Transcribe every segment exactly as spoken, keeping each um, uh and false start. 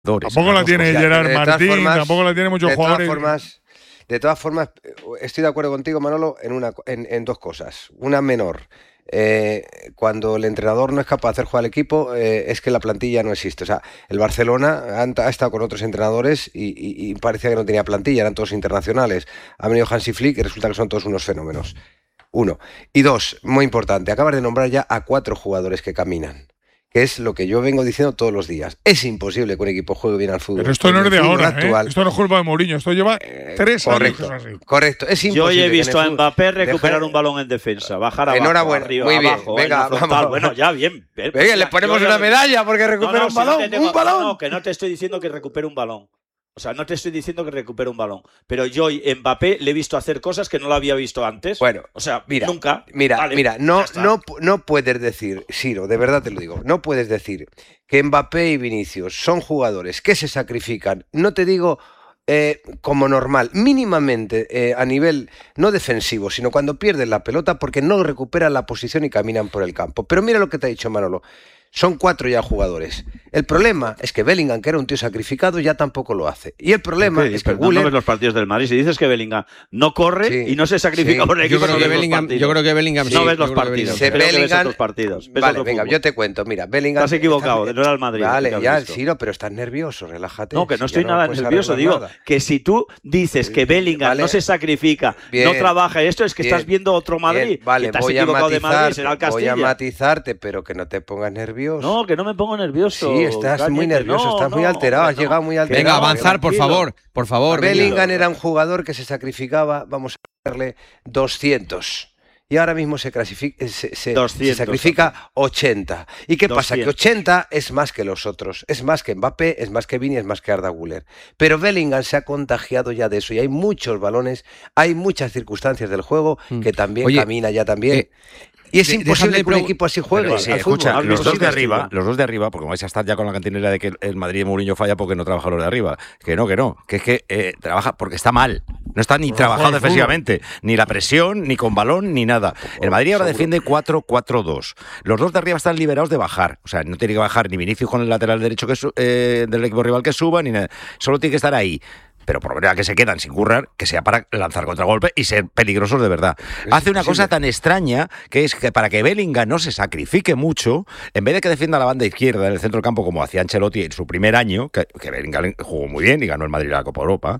Tampoco la tiene Gerard Martín, formas, tampoco la tiene muchos de jugadores. Todas formas, de todas formas, estoy de acuerdo contigo, Manolo, en, una, en, en dos cosas. Una menor. Eh, cuando el entrenador no es capaz de hacer jugar al equipo, eh, es que la plantilla no existe. O sea, el Barcelona ha, ha estado con otros entrenadores y, y, y parecía que no tenía plantilla, eran todos internacionales. Ha venido Hansi Flick y resulta que son todos unos fenómenos. Uno. Y dos, muy importante, acabas de nombrar ya a cuatro jugadores que caminan, que es lo que yo vengo diciendo todos los días. Es imposible que un equipo juegue bien al fútbol. Pero esto no es de ahora, actual. ¿eh? Esto no es culpa de Mourinho, esto lleva eh, tres correcto, años así. Correcto, es imposible. Yo he visto a Mbappé recuperar dejar... un balón en defensa, bajar abajo, enhorabuena, arriba, muy bien. abajo, Venga, vamos. Bueno, ya, bien. bien Venga, le ponemos una medalla porque recupera no, no, un balón, si no tengo, un balón. No, que no te estoy diciendo que recupere un balón. O sea, no te estoy diciendo que recupere un balón, pero yo en Mbappé le he visto hacer cosas que no lo había visto antes. Bueno, o sea, mira, nunca. Mira, vale, mira, no, no, no puedes decir, Siro, de verdad te lo digo, no puedes decir que Mbappé y Vinicius son jugadores que se sacrifican. No te digo eh, como normal, mínimamente eh, a nivel no defensivo, sino cuando pierden la pelota porque no recuperan la posición y caminan por el campo. Pero mira lo que te ha dicho Manolo. Son cuatro ya jugadores. El problema es que Bellingham, que era un tío sacrificado, ya tampoco lo hace. Y el problema okay, es que Güler... No ves los partidos del Madrid. Si dices que Bellingham no corre sí, y no se sacrifica sí. por el equipo, yo creo, no que Bellingham, yo creo que Bellingham sí, no sí, ves los partidos. Se Bellingham, Bellingham, ves otros partidos. Ves vale, otro venga, fútbol. yo te cuento. Mira, Bellingham... Estás equivocado, está, no era el Madrid. Vale, ya, visto. sí, no, pero estás nervioso, relájate. No, que no si estoy no nada nervioso. Digo nada. que si tú dices que Bellingham vale. no se sacrifica, bien, no trabaja esto, es que bien, estás viendo otro Madrid. Bien, vale, que te has voy equivocado a matizar, de Madrid, será el Castilla. Voy a matizarte, pero que no te pongas nervioso. No, que no me pongo nervioso. Sí, estás Cállate, muy nervioso, no, estás no, muy alterado, has no, llegado muy alterado. Venga, avanzar, por favor, por favor. Bellingham era un jugador que se sacrificaba, vamos a darle doscientos. Y ahora mismo se, se, se, se sacrifica ochenta. ¿Y qué doscientos. Pasa? Que ochenta es más que los otros. Es más que Mbappé, es más que Vini, es más que Arda Güler. Pero Bellingham se ha contagiado ya de eso. Y hay muchos balones, hay muchas circunstancias del juego que también Oye, camina ya también. Eh, Y es de, imposible que un equipo así juegue. Pero, sí, escucha, los dos de arriba, los dos de arriba, porque vais a estar ya con la cantinera de que el Madrid de Mourinho falla porque no trabaja los de arriba. Que no, que no. Que es que eh, trabaja porque está mal. No está ni no, trabajado defensivamente. Ni la presión, ni con balón, ni nada. El Madrid ahora defiende cuatro cuatro dos. Los dos de arriba están liberados de bajar. O sea, no tiene que bajar ni Vinicius con el lateral derecho que eh, del equipo rival que suba, ni nada. Solo tiene que estar ahí. Pero por manera que se quedan sin currar, que sea para lanzar contragolpe y ser peligrosos de verdad. Hace una cosa tan extraña, que es que para que Bellingham no se sacrifique mucho, en vez de que defienda la banda izquierda en el centro del campo como hacía Ancelotti en su primer año, que, que Bellingham jugó muy bien y ganó el Madrid la Copa Europa,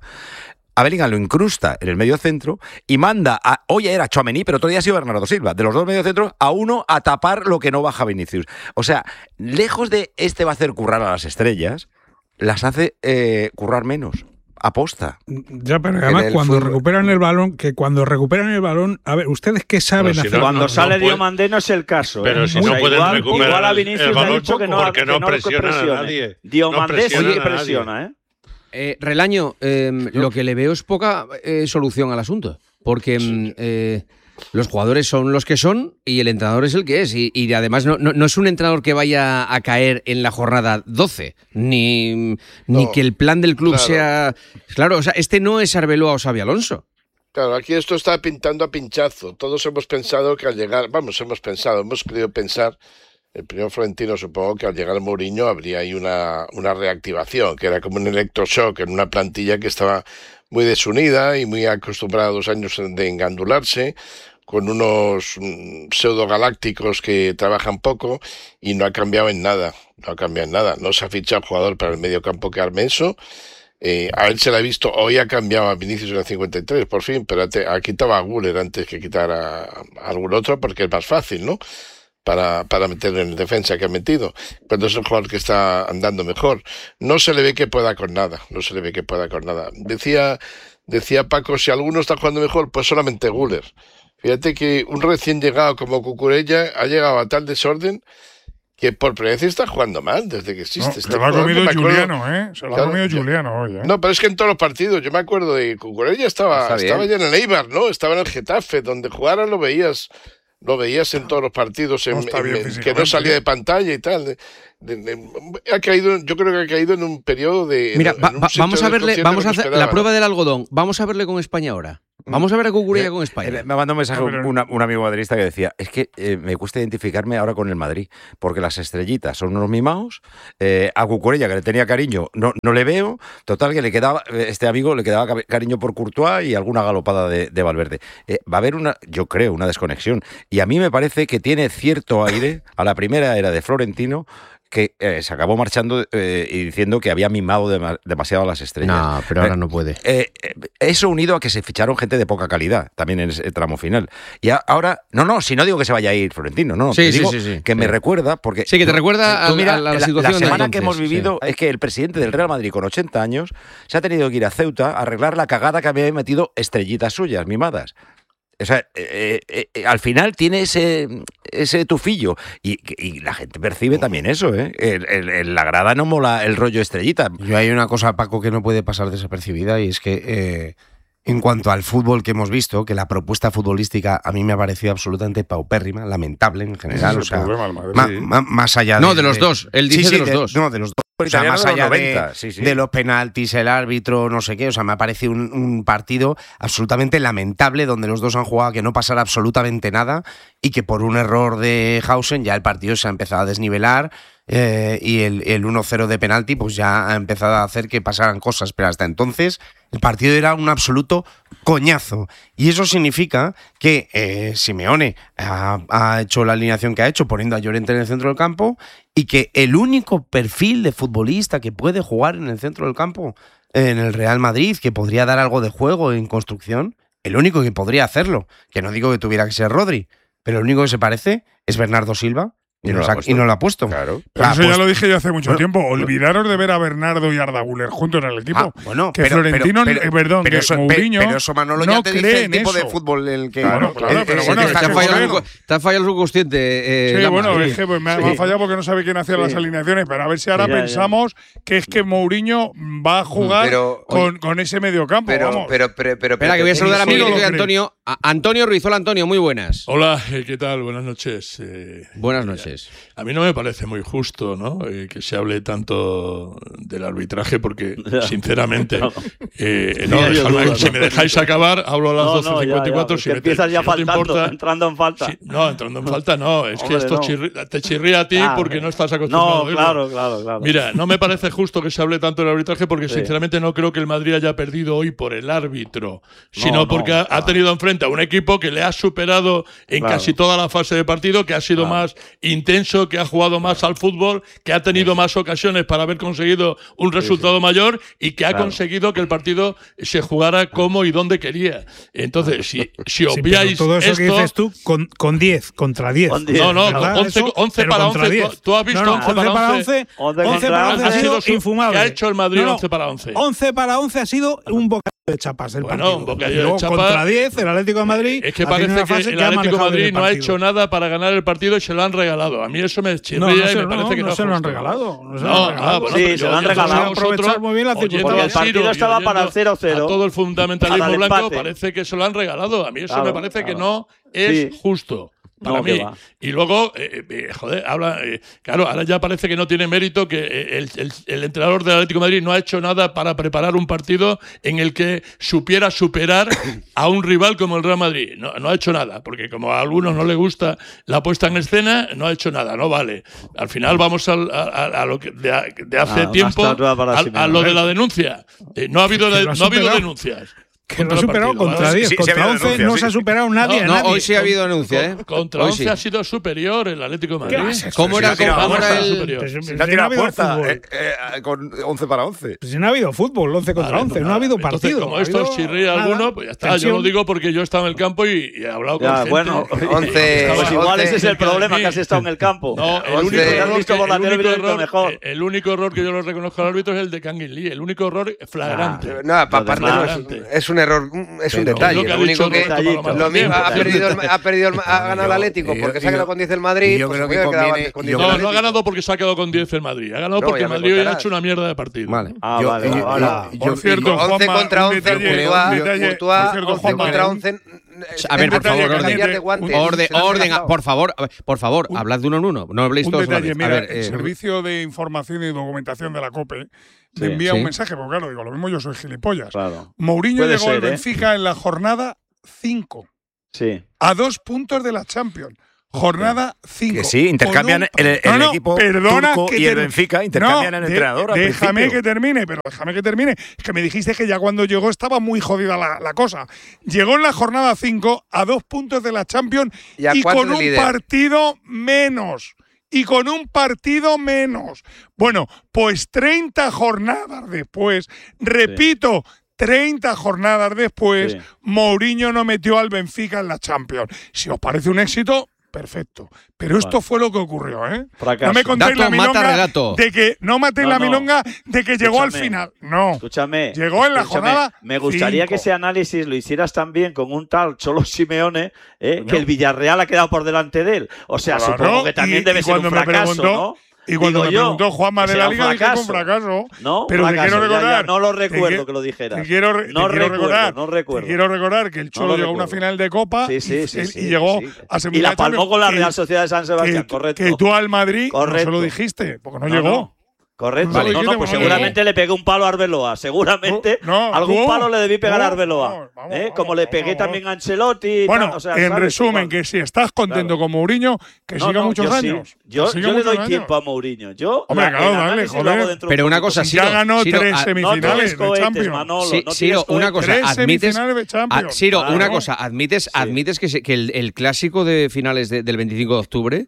a Bellingham lo incrusta en el medio centro y manda a, hoy era Tchouaméni, pero otro día ha sido Bernardo Silva, de los dos mediocentros, a uno a tapar lo que no baja Vinicius. O sea, lejos de este va a hacer currar a las estrellas, las hace eh, currar menos. Aposta. Ya, pero además cuando fútbol. recuperan el balón, que cuando recuperan el balón, a ver, ¿ustedes qué saben si hacer? No, cuando no, sale no Diomandé no es el caso. Pero ¿eh? si o no sea, pueden igual, recuperar igual a Vinicius el balón que no, porque que no, no presionan presione. a nadie. Diomandé no sí presiona, ¿eh? eh Relaño, eh, lo que le veo es poca eh, solución al asunto, porque sí. eh, los jugadores son los que son y el entrenador es el que es. Y, y además no, no, no es un entrenador que vaya a caer en la jornada doce, ni, ni no, que el plan del club claro. sea... Claro, o sea, este no es Arbeloa o Xabi Alonso. Claro, aquí esto está pintando a pinchazo. Todos hemos pensado que al llegar... Vamos, hemos pensado, hemos querido pensar... El primer Florentino, supongo que al llegar Mourinho habría ahí una, una reactivación, que era como un electroshock en una plantilla que estaba muy desunida y muy acostumbrada a dos años de engandularse, con unos pseudogalácticos que trabajan poco y no ha cambiado en nada, no ha cambiado en nada. No se ha fichado jugador para el medio campo que Armenso. Eh, a él se le ha visto, hoy ha cambiado a Vinicius en el cincuenta y tres, por fin, pero te, ha quitado a Güler antes que quitar a, a algún otro porque es más fácil, ¿no? Para, para meterlo en defensa que ha metido, cuando es un jugador que está andando mejor. No se le ve que pueda con nada, no se le ve que pueda con nada. Decía, decía Paco, si alguno está jugando mejor, pues solamente Güler. Fíjate que un recién llegado como Cucurella ha llegado a tal desorden que por primera vez está jugando mal desde que existe. No, este se lo ha comido Juliano, ¿eh? Se lo claro, ha comido Juliano hoy, ¿eh? No, pero es que en todos los partidos, yo me acuerdo de Cucurella estaba, estaba ya en el Eibar, ¿no? Estaba en el Getafe, donde jugara lo veías... Lo veías en todos los partidos, en, no en, en, que no salía de pantalla y tal. De, de, de, ha caído, yo creo que ha caído en un periodo de. Mira, en, va, en va, vamos a verle, vamos a hacer la prueba del algodón. Vamos a verle con España ahora. Vamos a ver a Cucurella con España. Eh, me mandó un mensaje No, pero- una- un amigo madridista que decía, es que eh, me cuesta identificarme ahora con el Madrid, porque las estrellitas son unos mimados, eh, a Cucurella, que le tenía cariño, no, no le veo, total que le quedaba, este amigo le quedaba cariño por Courtois y alguna galopada de, de Valverde. Eh, va a haber una, yo creo, una desconexión. Y a mí me parece que tiene cierto aire a la primera era de Florentino, que eh, se acabó marchando eh, y diciendo que había mimado dema- demasiado a las estrellas. No, pero ahora Eh, no puede. Eh, eh, eso unido a que se ficharon gente de poca calidad, también en ese tramo final. Y a- ahora, no, no, si no digo que se vaya a ir Florentino, no, Sí, te sí, digo sí, sí. que me Sí. recuerda, porque... Sí, que te recuerda tú a- mira, a la la, situación la de semana que entonces, hemos vivido sí. es que el presidente del Real Madrid con ochenta años se ha tenido que ir a Ceuta a arreglar la cagada que había metido estrellitas suyas, mimadas. O sea, eh, eh, eh, al final tiene ese, ese tufillo. Y, y la gente percibe también eso, ¿eh? En, en- en la grada no mola el rollo estrellita. Yo hay una cosa, Paco, que no puede pasar desapercibida y es que eh, en cuanto al fútbol que hemos visto, que la propuesta futbolística a mí me ha parecido absolutamente paupérrima, lamentable en general. Ese es O el sea, problema del Madrid. ma- ma- más allá de... No, de los dos. Él dice Sí, sí, de los dos. No, de los dos. O sea, Italiano más de los allá noventa, de, sí, sí. de los penaltis, el árbitro, no sé qué. O sea, me ha parecido un, un partido absolutamente lamentable donde los dos han jugado a que no pasara absolutamente nada y que por un error de Hausen ya el partido se ha empezado a desnivelar eh, y el, el uno cero de penalti pues ya ha empezado a hacer que pasaran cosas. Pero hasta entonces el partido era un absoluto coñazo. Y eso significa que eh, Simeone ha, ha hecho la alineación que ha hecho poniendo a Llorente en el centro del campo y que el único perfil de futbolista que puede jugar en el centro del campo en el Real Madrid, que podría dar algo de juego en construcción, el único que podría hacerlo, que no digo que tuviera que ser Rodri, pero el único que se parece es Bernardo Silva y, Y no no, lo sa- ha puesto. y no lo ha puesto. Claro. Pero Ah, eso ya pues- lo dije yo hace mucho bueno, tiempo. Olvidaros de ver a Bernardo y Arda Güler juntos en el equipo. Ah, bueno, que pero- Florentino, pero- eh, perdón, pero que eso, pe- Mourinho pero eso, Manolo, no ya te dice cree el en tipo de eso. fútbol en el que... Claro, claro, el- pero el- bueno, el- es te, que ha fallado el, joder. subco- te ha fallado el subconsciente. Eh, Sí, Lama. bueno, sí. es que pues, me, ha- me ha Sí. fallado porque no sabe quién hacía las Sí. alineaciones, pero a ver si ahora Ya, ya. pensamos que es que Mourinho va a jugar Pero- con, con ese medio campo. Pero, vamos. pero, pero, pero, Espera, que voy a saludar a Sí, mi no lo querido creo. Antonio. A- Antonio Ruiz. Hola, Antonio, muy buenas. Hola, eh, ¿qué tal? Buenas noches. Eh, Buenas noches. a mí no me parece muy justo, ¿no? Eh, que se hable tanto del arbitraje porque, Ya. sinceramente, No. eh, no, Tenía yo dejadme- dudas, si ¿no? me dejáis acabar, hablo a las No, doce no, ya, cincuenta y cuatro. ya, Si, que me te- empiezas ya si no te faltando, importa, entrando en falta. sí, no, entrando en falta no. Es que Hombre, esto no. chirri- te chirría a ti Ah, porque no estás acostumbrado No, a oírlo. claro, claro, claro. Mira, no me parece justo que se hable tanto del arbitraje porque Sí. sinceramente no creo que el Madrid haya perdido hoy por el árbitro, sino no, porque ha, ha claro. tenido enfrente a un equipo que le ha superado en Claro. casi toda la fase de partido, que ha sido Claro. más intenso, que ha jugado más al fútbol, que ha tenido más ocasiones para haber conseguido un resultado mayor y que ha Claro. conseguido que el partido se jugara como y donde quería. Entonces, si, si Sí, pero obviáis todo eso que esto, dices tú con, con diez, contra diez. Con diez. no, no, ¿verdad? once, Eso, once pero para contra once. diez. ¿Tú, tú has visto No, no, once para once? once once para contra once ha once. sido Ha sido su- infumable. ¿qué ha hecho el Madrid No, no, once para once? once para once ha sido un bocadillo de chapas el Bueno, partido. un bocadillo Y de luego chapas. contra diez, el Atlético de Madrid. Es que ha tenido parece una que fase el ha Atlético de manejado Madrid bien no ha partido. hecho nada para ganar el partido y se lo han regalado. A mí eso me chirría No, no y se, me no, parece que no, no es se lo han justo. regalado. No se No, lo han ah, regalado. bueno, Sí, pero se lo yo- han yo regalado. a vosotros, Aprovechar muy bien la oyendo circunstancia. Porque a el partido Ciro y estaba oyendo para el cero cero. a todo el fundamentalismo Para el blanco, empate. parece que se lo han regalado. A mí eso Claro, me parece que claro. no es Sí. justo. Para No, que mí. va. Y luego, eh, eh, joder, habla. eh, claro, ahora ya parece que no tiene mérito que eh, el, el- el entrenador del Atlético de Madrid no ha hecho nada para preparar un partido en el que supiera superar a un rival como el Real Madrid. No, no ha hecho nada, porque como a algunos no les gusta la puesta en escena, no ha hecho nada, no vale. Al final vamos al- a, a- a lo que de, a- de hace Ah, una tiempo, estatua para a, a Simeone. lo de la denuncia. Eh, no ha habido, Que de- lo ha no ha habido superado. denuncias. Que lo contra ha el superado partido, contra ¿vale? diez. Sí, sí ha contra habido once denuncias, no sí. se ha superado nadie. No, a No, nadie. hoy sí ha habido denuncia, ¿eh? Contra Hoy once sí. ha sido superior el Atlético de ¿Qué Madrid. haces? ¿Cómo era, Si no ha cómo tirado era a el...? Pues, Se si ha no ha tirado a habido puerta fútbol. eh, eh, con once para once. Pues si no ha habido fútbol, once contra Vale, once. pues No ha habido nada. Entonces, partido. como ha esto os habido chirría nada. alguno, pues ya está. Yo Tensión. lo digo porque yo estaba en el campo y, y he hablado con Ya, gente. bueno, once, Estaba- pues igual once. ese es el problema, mí. que has estado en el campo. No, el once. único Te has error, visto que- por la el, tele, único hubiera visto error mejor. eh, el único error que yo lo reconozco al árbitro es el de Kangin Lee. El único error flagrante. Ah, No, aparte no demás. es, es un error, es un Pero detalle. es lo que ha Lo único dicho que Roberto Detallito. Palomar lo mismo también. ha perdido, el, ha, perdido el, ha ganado el Yo- Atlético yo- porque se yo- ha quedado con diez el Madrid. yo pues creo se que hubiera quedado conviene- antes con yo diez No, el no ha Atlético. ganado porque se ha quedado con diez el Madrid. Ha ganado No, porque ya el me Madrid hoy ha contarás. hecho una mierda de partido. Vale. Ah, Yo- vale, yo- vale. yo- Por yo- cierto, yo- once Juanma, contra un once, detalle, Courtois, un detalle, Courtois, por cierto, once Juanma, contra un- once, A ver, por favor, orden. De guantes, Orden, orden, por favor, por favor, Un- hablad de uno en uno. No habléis Un todos a la detalle, vez. mira, A ver, el eh, Servicio de Información y Documentación de la COPE Sí, me envía sí. un mensaje, porque claro, digo, lo mismo yo soy gilipollas. Claro. Mourinho Puede llegó al ser, ¿eh? Benfica en la jornada cinco, Sí. a dos puntos de la Champions. Jornada cinco. Que sí, intercambian el, el No, no, equipo perdona turco que y el ter- Benfica, intercambian No, el de- entrenador al Déjame principio. que termine, pero déjame que termine. Es que me dijiste que ya cuando llegó estaba muy jodida la, la cosa. Llegó en la jornada cinco a dos puntos de la Champions ¿Y a y cuánto con de un líder? partido menos. Y con un partido menos. Bueno, pues treinta jornadas después, repito, treinta jornadas después, Sí. Mourinho no metió al Benfica en la Champions. Si os parece un éxito, perfecto. Pero esto Vale. fue lo que ocurrió, ¿eh? Fracaso. No me contéis Dato la mata milonga relato. de que no matéis No, la no. milonga de que llegó al Escúchame. final. No. Escúchame. Llegó en la escúchame, jornada Me gustaría cinco. que ese análisis lo hicieras también con un tal Cholo Simeone, eh, que el Villarreal ha quedado por delante de él. O sea, Claro, supongo que también y- debe y ser un cuando me fracaso, preguntó- ¿no? Y cuando Digo me yo, preguntó Juanma de será la un Liga, dije que fue un fracaso. fracaso. No, Pero te fracaso, quiero ya, ya, recordar. no lo te recuerdo quiero- que lo dijeras. Te quiero, re- No te quiero recuerdo, recordar, no recuerdo. Te quiero recordar que el Cholo lo llegó a una recuerdo. final de Copa Sí, sí, y, sí, y sí, llegó sí. a Y semifinal la palmó Champions, con la que- Real Sociedad de San Sebastián, que, correcto. Que tú al Madrid no se Correcto. lo dijiste, porque no, No, llegó. no. Correcto. Vale. No, no, pues Eh, seguramente le pegué un palo a Arbeloa. Seguramente Tú- no, algún tú- palo le debí pegar no, a Arbeloa. vamos, vamos, ¿eh? vamos, Como le vamos, pegué vamos. también a Ancelotti. y Bueno, tal, o sea, en ¿sabes? resumen, Igual. que si estás contento Claro. con Mourinho, que No, siga no, muchos yo sí. años. Yo, que siga yo le muchos doy años. tiempo a Mourinho. Yo Hombre, la- claro, el dale, análisis lo joder. hago dentro Pero de un una poquito. cosa, Ya Siro, ganó Siro, tres a- No semifinales tires de cohetes, Champions. Manolo. Sí, no Siro, tires una cohetes. cosa, Tres admites, semifinales de a- Champions. Siro, Claro. una cosa, admites, admites que, se- que el, el clásico de finales de- del veinticinco de octubre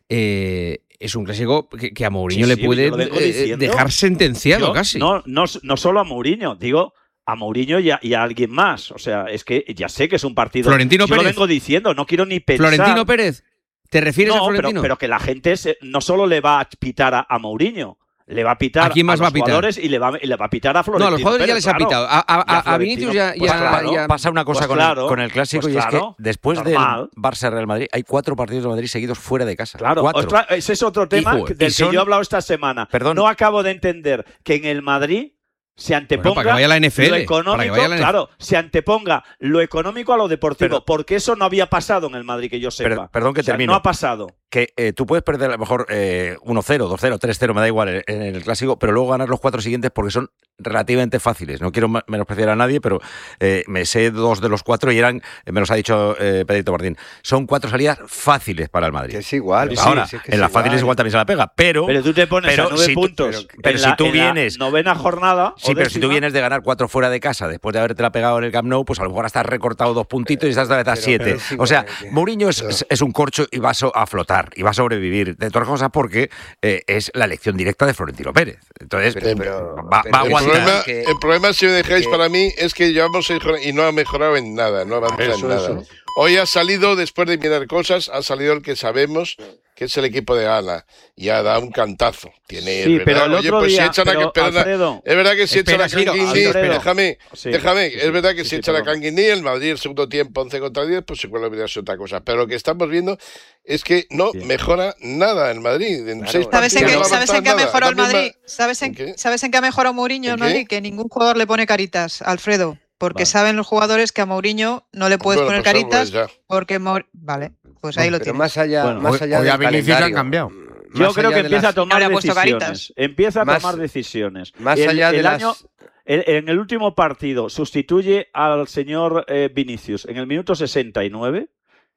eh, es un clásico que, que a Mourinho Sí, le sí, puede yo lo vengo eh, diciendo. dejar sentenciado Yo- casi. No, no, no solo a Mourinho, digo a Mourinho y a, y a alguien más. O sea, es que ya sé que es un partido. Florentino yo lo Pérez. vengo diciendo, no quiero ni pensar. Florentino Pérez, ¿te refieres a No, pero, Florentino? pero que la gente se- no solo le va a pitar a, a Mourinho, le va a pitar ¿A quién más los va a pitar? jugadores y le va, y le va a pitar a No, Florentino. a los jugadores ya Pérez, les ha claro. pitado. A, a- Y a a- a Florentino, Vinicius ya, pues ya- claro. ya- Pasa una cosa Pues con, claro, el, con el clásico pues y es claro, que después normal. del Barça-Real Madrid hay cuatro partidos de Madrid seguidos fuera de casa. Claro, cuatro. otra- ese es otro tema Y, del y que son- yo he hablado esta semana. Perdón. No acabo de entender que en el Madrid se anteponga Bueno, para que vaya la N F L, lo para que económico, vaya la N F L. claro, se anteponga lo económico a lo deportivo, Pero- porque eso no había pasado en el Madrid que yo sepa. Per- perdón que O sea, termine. no ha pasado. Que eh, tú puedes perder a lo mejor eh, uno cero, dos cero, tres cero, me da igual en, en el clásico, pero luego ganar los cuatro siguientes porque son relativamente fáciles. No quiero ma- menospreciar a nadie, pero eh, me sé dos de los cuatro y eran, eh, me los ha dicho eh, Pedrito Martín, son cuatro salidas fáciles para el Madrid. Que es igual. sí, Ahora, sí, es que en es las fáciles igual también se la pega, pero... Pero tú te pones pero a nueve si tú- puntos. pero- pero en si la- tú en la vienes- novena jornada. Sí, o pero si tú décima, vienes de ganar cuatro fuera de casa después de haberte la pegado en el Camp Nou, pues a lo mejor estás recortado dos puntitos y estás otra vez a Pero- siete. pero es O sea, igual, Mourinho es, Pero- es- es un corcho y va a, so- a flotar y va a sobrevivir. De todas cosas, porque eh, es la elección directa de Florentino Pérez. Entonces, Pero- pero- va, pero va a El Aguanta, problema, que- el problema, si me dejáis que- para mí, es que llevamos seis jornadas y no ha mejorado en nada, no avanza Eso, en nada. eso. Hoy ha salido, después de mirar cosas, ha salido el que sabemos que es el equipo de Ana y ha dado un cantazo. Tiene, Sí, ¿verdad? pero el Oye, otro pues si día, echan a pero, que perdona- Alfredo, es verdad que si Espera, echan a Siro, Canguini, Alfredo. déjame, Sí, déjame, sí, es verdad que sí, si sí, echan a perdona. Canguini, el Madrid el segundo tiempo once contra diez, pues igual hubiera sido otra cosa. Pero lo que estamos viendo es que no Sí. mejora nada el Madrid. En Claro. seis ¿Sabes en partidos qué, no ha ¿sabes en avanzado qué ha nada. mejorado el La misma- Madrid? ¿Sabes en, ¿En qué? ¿Sabes en qué ha mejorado Mourinho ¿En el qué? Madrid? Que ningún jugador le pone caritas, Alfredo. Porque Vale. saben los jugadores que a Mourinho no le puedes Bueno, poner pues caritas algo es ya. porque... Mou- Vale, pues ahí lo Pero tienes. más allá, Bueno, más hoy- allá hoy del a Vinicius le han calendario, cambiado. Yo más creo allá que de empieza las- a tomar No le ha puesto decisiones. caritas. Empieza a Más- tomar decisiones. más El- allá de el las- año- el- en el último partido sustituye al señor eh, Vinicius en el minuto sesenta y nueve.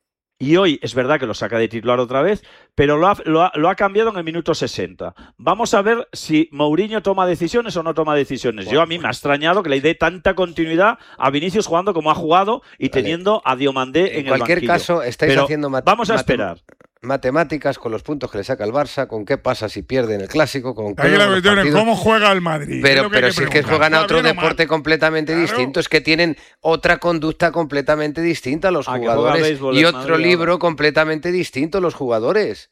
Y hoy es verdad que lo saca de titular otra vez, pero lo ha, lo ha- lo ha cambiado en el minuto sesenta. Vamos a ver si Mourinho toma decisiones o no toma decisiones. Yo a mí me ha extrañado que le dé tanta continuidad a Vinicius jugando como ha jugado y Vale. teniendo a Diomandé en, En cualquier el banquillo. caso, estáis Pero haciendo mat- vamos a matem- esperar. matemáticas con los puntos que le saca el Barça, con qué pasa si pierde en el clásico, con qué Aquí la van los cuestión es partidos. cómo juega el Madrid. es Pero, lo que pero hay que si es que preguntar. juegan a ¿Está otro bien o mal? deporte completamente Claro. distinto, es que tienen otra conducta completamente distinta los Ah, que juega jugadores béisbol y el otro Madrid libro ahora. completamente distinto los jugadores.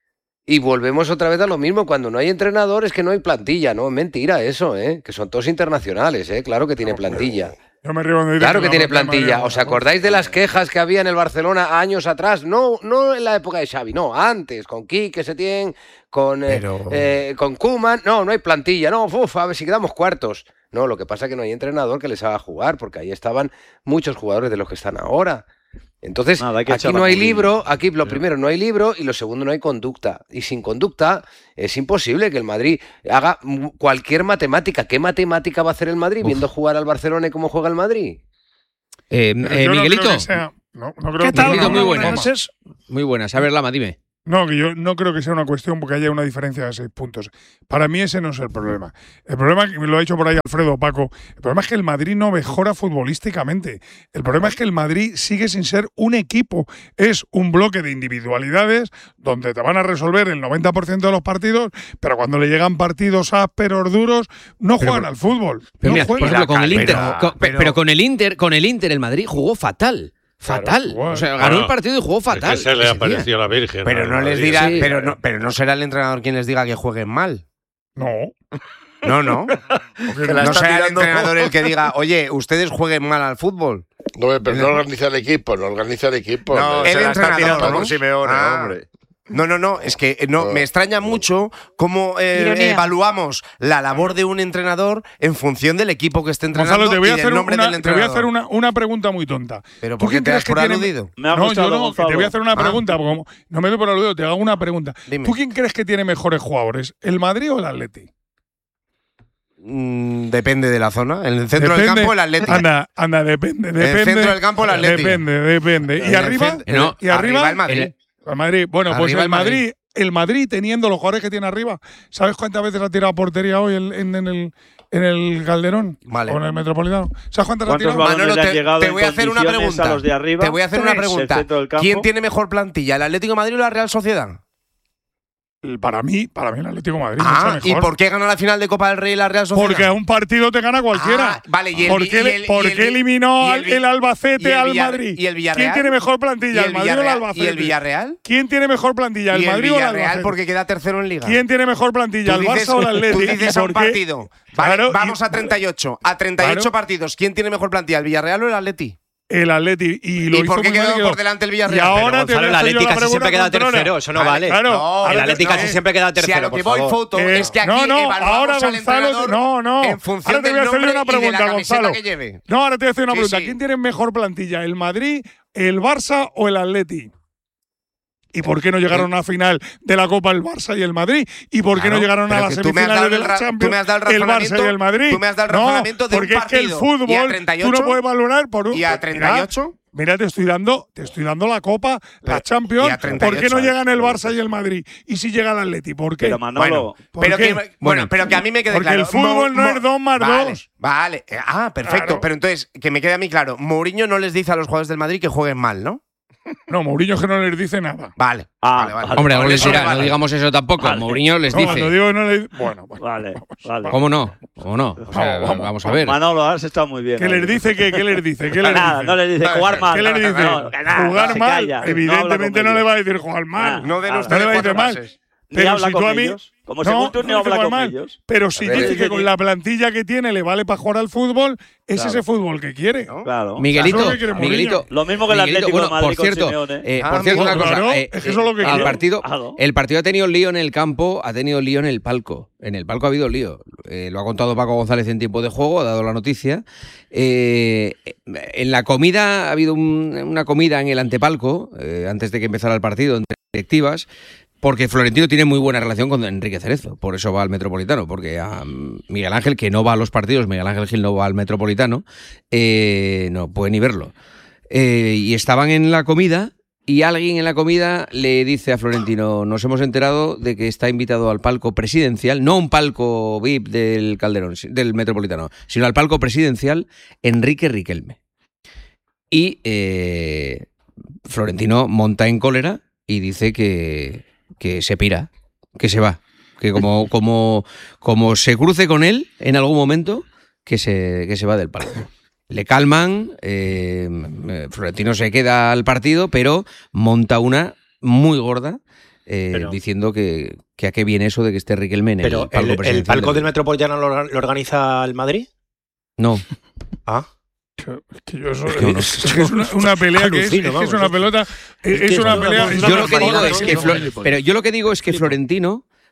Y volvemos otra vez a lo mismo, cuando no hay entrenador es que no hay plantilla, no, es mentira eso, ¿eh? Que son todos internacionales, ¿eh? Claro que tiene plantilla. Yo me río cuando dice Claro que la tiene Roca de plantilla. Madrid, ¿Os acordáis de las quejas que había en el Barcelona años atrás? No, no en la época de Xavi, no, antes, con Quique Setién, con, eh, Pero- eh, con Koeman. No, no hay plantilla. No, uf, a ver si quedamos cuartos. No, lo que pasa es que no hay entrenador que les haga jugar, porque ahí estaban muchos jugadores de los que están ahora. Entonces, Nada, hay que aquí echar no a hay Mourinho. libro, aquí lo primero no hay libro y lo segundo no hay conducta. Y sin conducta es imposible que el Madrid haga m- cualquier matemática. ¿Qué matemática va a hacer el Madrid Uf. viendo jugar al Barcelona y cómo juega el Madrid? Eh, Pero eh, yo no Miguelito, creo que sea- no, no creo ¿Qué que- tal? Miguelito, muy Buenas buenas. noches. muy buenas. A ver, Lama, dime. No, que yo no creo que sea una cuestión porque haya una diferencia de seis puntos. Para mí ese no es el problema. El problema, que me lo ha dicho por ahí Alfredo Paco, el problema es que el Madrid no mejora futbolísticamente. El problema es que el Madrid sigue sin ser un equipo. Es un bloque de individualidades donde te van a resolver el noventa por ciento de los partidos, pero cuando le llegan partidos ásperos, duros, no Pero- juegan al fútbol. Pero no mira, por juegan. ejemplo, con el Pero- Inter, con- pero- pero con el Inter, con el Inter, el Madrid jugó fatal. Claro, Fatal. igual. O sea, ganó Bueno, el partido y jugó Es fatal. que se le ese día. apareció la Virgen. Pero al no les Madrid. dirá, Sí. pero no, pero no será el entrenador quien les diga que jueguen mal. No. No, no. Que la No está será el tirando- entrenador el que diga, oye, ustedes jueguen mal al fútbol. No, pero no organiza el equipo, no organiza el equipo. No, ¿no? el se la está entrenador, tirando ¿no? por Simeone, Ah. hombre. No, no, no, es que eh, no, No. me extraña mucho cómo eh, Ironía. evaluamos la labor de un entrenador en función del equipo que esté entrenando Gonzalo, te voy a y del hacer, nombre una, del te voy a entrenador. hacer una, una pregunta muy tonta. ¿Pero ¿Tú por qué quién te crees das que por tiene- aludido? Me ha No, gustado, yo no, que te Gonzalo. voy a hacer una Ah. pregunta, porque como no me doy por aludido, te hago una pregunta. Dime. ¿Tú quién crees que tiene mejores jugadores, el Madrid o el Atleti? Mm, depende de la zona. En el centro del Depende. campo, el Atlético. Anda, anda, depende, En depende. el centro del campo, el Atlético. Depende, depende. ¿Y En el arriba? cen- No, ¿Y arriba? el Madrid. En el- El Madrid. Bueno, pues Arriba el el Madrid. Madrid, el Madrid teniendo los jugadores que tiene arriba. ¿Sabes cuántas veces ha tirado a portería hoy en, en- en el, en el Calderón? Vale. O en el Metropolitano. ¿Sabes cuántas ha ¿Cuántos tirado? balones Manolo, le han te, llegado te en voy a hacer una condiciones pregunta. a los de arriba? Te voy a hacer una Tres. pregunta. El centro del campo. ¿Quién tiene mejor plantilla, el Atlético de Madrid o la Real Sociedad? Para mí, para mí el Atlético de Madrid mucho Ah, mejor. ¿y por qué gana la final de Copa del Rey la Real Sociedad? Porque a un partido te gana cualquiera. Ah, vale, y el, ¿Por y qué, el- por y el- qué eliminó y al- el Vi- el, Albacete y el al Villar- Madrid? y el Villarreal? ¿Quién tiene mejor ¿Y plantilla, el el Madrid o el Villarreal? Albacete? ¿Y el Villarreal? ¿Quién tiene mejor plantilla, el ¿Y el Madrid o el Villarreal Albacete? porque queda tercero en Liga? ¿Quién tiene mejor plantilla, Tú el dices, Barça o el Atlético? tú dices ¿Y a por un qué? partido. Vale, Claro, vamos y- a treinta y ocho. A treinta y ocho Claro. partidos. ¿Quién tiene mejor plantilla, el Villarreal o el Atleti? El Atleti. ¿Y, lo ¿Y hizo por qué muy mal quedó y por delante el Villarreal? Y ahora Pero, te voy a Gonzalo, el hacer yo Atleti la casi siempre pregunta queda controna. tercero, eso no Vale, vale. Claro. No, ahora el te- Atleti casi eh, siempre queda Si a tercero, lo que por voy, favor. foto, Eh, es que aquí no, no, evaluamos ahora al Gonzalo, entrenador no, no. en función Ahora te del voy a hacer nombre una y de la pregunta, camiseta Gonzalo. que lleve. No, ahora te voy a hacer una Sí, pregunta. sí. ¿Quién tiene mejor plantilla, el Madrid, el Barça o el Atleti? ¿Y por qué no llegaron a la final de la Copa el Barça y el Madrid? ¿Y por qué Claro, no llegaron a pero las que tú me has dado semifinales de el la ra- tú Champions me has dado el el Barça razonamiento- y el Madrid? tú me has dado el No, razonamiento de un porque es que el partido. fútbol ¿Y a treinta y tú no ocho? puedes valorar por un… ¿Y a treinta y ocho? Mira, mira, te estoy dando, te estoy dando la Copa, Pero- la Champions. y a treinta y ¿Por qué no ocho, llegan el Barça y el Madrid? ¿Y si llega el Atleti? ¿Por qué? Pero Manolo, ¿Por Pero qué? que, bueno, pero que a mí me quede Porque claro. el fútbol no es dos más vale, dos. Vale. Eh, Ah, perfecto. Claro. Pero entonces, que me quede a mí claro. Mourinho no les dice a los jugadores del Madrid que jueguen mal, ¿no? No, Mourinho que no les dice nada. Vale. Ah, vale, vale. Hombre, algo Vale, les dirá, vale, no vale. digamos eso tampoco. Vale. Mourinho les No, cuando dice. digo que no le bueno, bueno, Vale, vale. ¿Cómo no? ¿Cómo no? O sea, Vamos, vamos, vamos a ver. Manolo, has estado muy bien. ¿Qué les dice? ¿Qué, qué les dice? ¿Qué les Nada, dice? no les dice jugar mal. ¿Qué les dice? No, que nada, Jugar se mal. calla, no habla Evidentemente con no, le ellos. va a decir jugar mal. Ah, No den ah, ustedes no le va a cuatro decir mal. pases. Ni Pero habla si con tú a mí. ellos. Como según tú, no ni dice habla jugar con mal. ellos. Pero si A ver, dice es que con la plantilla que tiene le vale para jugar al fútbol, es Claro. ese fútbol que quiere. ¿No? Claro. Miguelito, Eso es lo que quiere Mourinho. Miguelito. Lo mismo que el Miguelito, Atlético bueno, de Madrid por con cierto, Simeone. eh, Ah, por cierto, una claro, cosa. eh, es que eso es lo que el quiero. partido, Claro. el partido ha tenido lío en el campo, ha tenido lío en el palco. En el palco ha habido lío. Eh, lo ha contado Paco González en tiempo de juego, ha dado la noticia. Eh, en la comida, ha habido un- una comida en el antepalco, eh, antes de que empezara el partido, entre directivas. Porque Florentino tiene muy buena relación con Enrique Cerezo, por eso va al Metropolitano, porque a Miguel Ángel, que no va a los partidos, Miguel Ángel Gil no va al Metropolitano, eh, no puede ni verlo. Eh, y estaban en la comida y alguien en la comida le dice a Florentino, nos hemos enterado de que está invitado al palco presidencial, no un palco V I P del Calderón, del Metropolitano, sino al palco presidencial Enrique Riquelme. Y eh, Florentino monta en cólera y dice que... que se pira, que se va, que como, como, como se cruce con él en algún momento, que se, que se va del palco. Le calman, eh, Florentino se queda al partido, pero monta una muy gorda, eh, Pero- diciendo que, que a qué viene eso de que esté Riquelme en el Pero palco el, el presidencial palco del del- Metropolitano lo, orga- lo organiza el Madrid. No, Ah, Es que yo eso- Es que no. es que es una, una pelea que es, Alucino, es, que es vamos, una es- pelota, es, es que es es una una pelea. cosa- es yo una lo que digo pelea. es que Flo- pero yo lo que digo es que Florentino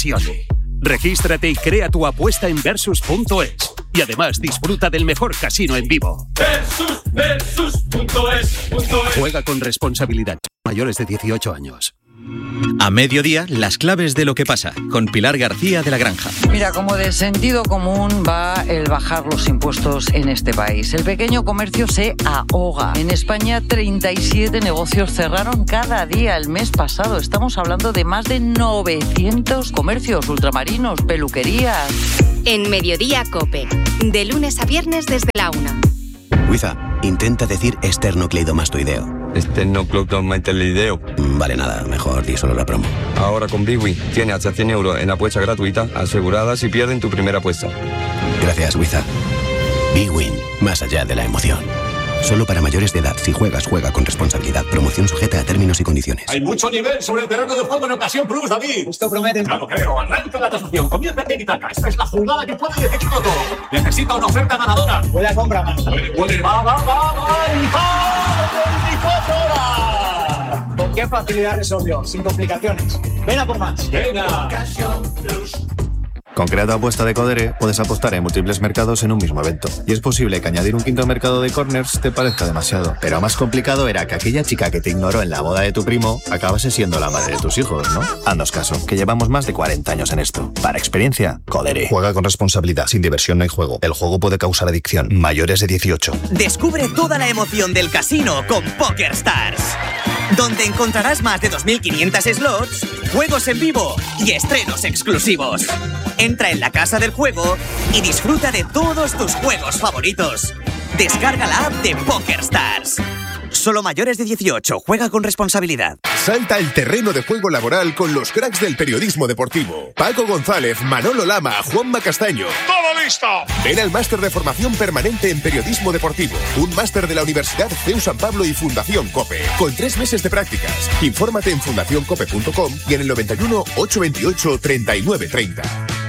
Ocasione. Regístrate y crea tu apuesta en versus punto es. Y además disfruta del mejor casino en vivo. Versus, versus punto es, punto es. Juega con responsabilidad. Mayores de dieciocho años. A mediodía, las claves de lo que pasa, con Pilar García de la Granja. Mira, como de sentido común va el bajar los impuestos en este país. El pequeño comercio se ahoga. En España, treinta y siete negocios cerraron cada día el mes pasado. Estamos hablando de más de novecientos comercios, ultramarinos, peluquerías. En Mediodía COPE, de lunes a viernes desde la una. Wiza, intenta decir esternocleidomastoideo. Esternocleidomastoideo. Vale, nada, mejor di solo la promo. Ahora con Bwin tiene hasta cien euros en apuesta gratuita asegurada si pierden tu primera apuesta. Gracias, Wiza. Bwin, más allá de la emoción. Solo para mayores de edad. Si juegas, juega con responsabilidad. Promoción sujeta a términos y condiciones. Hay mucho nivel sobre el terreno de juego en Ocasión Plus, David. Esto promete. Claro, creo. Arranca la tasación. Comienza a Itaca. Esta es la jugada que puede decidir todo. Necesita una oferta ganadora. Puede a compra más. Puede, puede. Va, va, va, va. veinticuatro horas. ¿Con qué facilidad resolvió? Sin complicaciones. Ven a por más. Venga. Ocasión Plus. Con Creato Apuesta de Codere puedes apostar en múltiples mercados en un mismo evento. Y es posible que añadir un quinto mercado de corners te parezca demasiado. Pero más complicado era que aquella chica que te ignoró en la boda de tu primo acabase siendo la madre de tus hijos, ¿no? Haznos caso, que llevamos más de cuarenta años en esto. Para experiencia, Codere. Juega con responsabilidad. Sin diversión no hay juego. El juego puede causar adicción. Mayores de dieciocho. Descubre toda la emoción del casino con PokerStars, donde encontrarás más de dos mil quinientos slots, juegos en vivo y estrenos exclusivos. Entra en la casa del juego y disfruta de todos tus juegos favoritos. Descarga la app de PokerStars. Solo mayores de dieciocho. Juega con responsabilidad. Salta el terreno de juego laboral con los cracks del periodismo deportivo. Paco González, Manolo Lama, Juanma Castaño. ¡Todo listo! Ven al máster de formación permanente en periodismo deportivo. Un máster de la Universidad C E U San Pablo y Fundación COPE. Con tres meses de prácticas. Infórmate en fundación cope punto com y en el noventa y uno, ochocientos veintiocho, treinta y nueve treinta.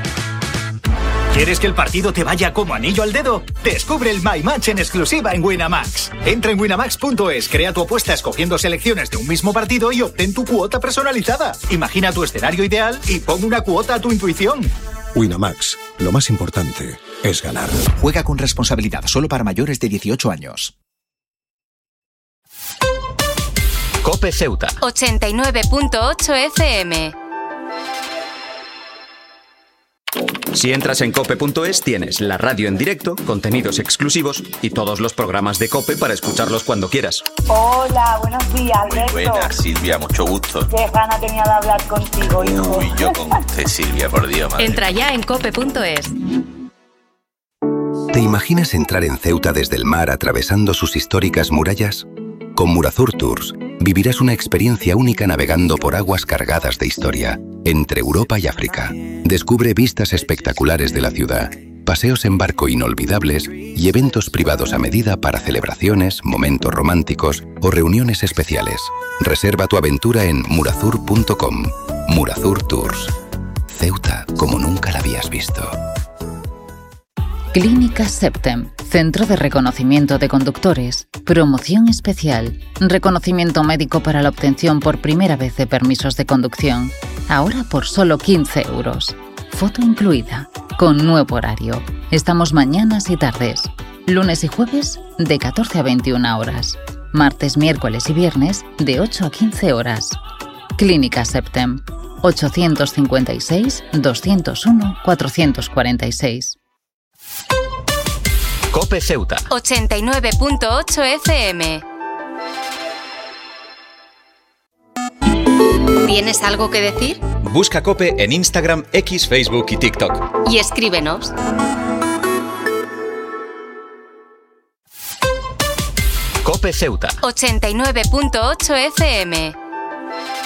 ¿Quieres que el partido te vaya como anillo al dedo? Descubre el My Match en exclusiva en Winamax. Entra en winamax punto es, crea tu apuesta escogiendo selecciones de un mismo partido y obtén tu cuota personalizada. Imagina tu escenario ideal y pon una cuota a tu intuición. Winamax, lo más importante es ganar. Juega con responsabilidad, solo para mayores de dieciocho años. COPE Ceuta. ochenta y nueve punto ocho F M. Si entras en cope punto es tienes la radio en directo, contenidos exclusivos y todos los programas de COPE para escucharlos cuando quieras. Hola, buenos días, Alberto. Muy buenas, Silvia, mucho gusto. Qué gana tenía de hablar contigo, hijo. Uy, yo con usted, Silvia, por Dios, madre. Entra ya en cope punto es. ¿Te imaginas entrar en Ceuta desde el mar atravesando sus históricas murallas? Con Murazur Tours vivirás una experiencia única navegando por aguas cargadas de historia, entre Europa y África. Descubre vistas espectaculares de la ciudad, paseos en barco inolvidables y eventos privados a medida para celebraciones, momentos románticos o reuniones especiales. Reserva tu aventura en murazur punto com. Murazur Tours. Ceuta como nunca la habías visto. Clínica Septem, Centro de Reconocimiento de Conductores, promoción especial, reconocimiento médico para la obtención por primera vez de permisos de conducción, ahora por solo quince euros. Foto incluida, con nuevo horario. Estamos mañanas y tardes, lunes y jueves de catorce a veintiuna horas, martes, miércoles y viernes de ocho a quince horas. Clínica Septem, ochocientos cincuenta y seis, doscientos uno, cuatrocientos cuarenta y seis. COPE Ceuta. ochenta y nueve punto ocho F M. ¿Tienes algo que decir? Busca COPE en Instagram, X, Facebook y TikTok. Y escríbenos. COPE Ceuta. ochenta y nueve punto ocho F M.